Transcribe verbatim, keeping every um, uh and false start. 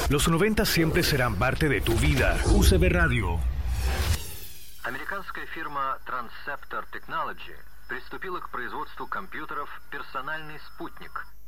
Los noventa siempre serán parte de tu vida. U C B Radio. Американская фирма Transceptor Technology приступила к производству компьютеров «Персональный спутник»,